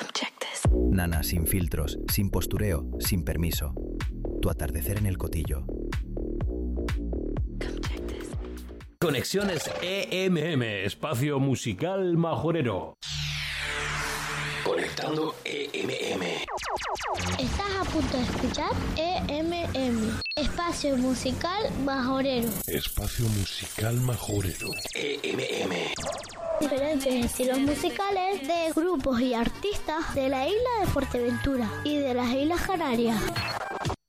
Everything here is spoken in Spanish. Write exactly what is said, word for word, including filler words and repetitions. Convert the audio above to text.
Nana, sin filtros, sin postureo, sin permiso. Tu atardecer en el Cotillo. Conexiones E M M, espacio musical majorero. Conectando E M M. Estás a punto de escuchar E M M, espacio musical majorero. Espacio musical majorero. E M M. Diferentes estilos musicales de grupos y artistas de la isla de Fuerteventura y de las Islas Canarias.